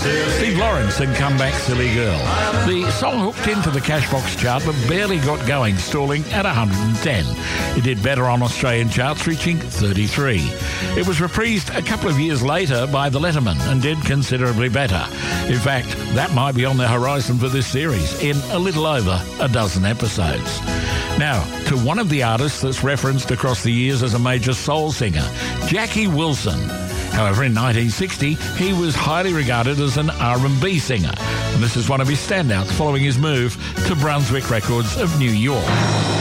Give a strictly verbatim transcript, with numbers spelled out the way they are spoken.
Steve Lawrence and Come Back Silly Girl. The song hooked into the Cashbox chart but barely got going, stalling at one hundred ten. It did better on Australian charts, reaching thirty-three. It was reprised a couple of years later by The Letterman and did considerably better. In fact, that might be on the horizon for this series in a little over a dozen episodes. Now, to one of the artists that's referenced across the years as a major soul singer, Jackie Wilson. However, in nineteen sixty, he was highly regarded as an R and B singer, and this is one of his standouts following his move to Brunswick Records of New York.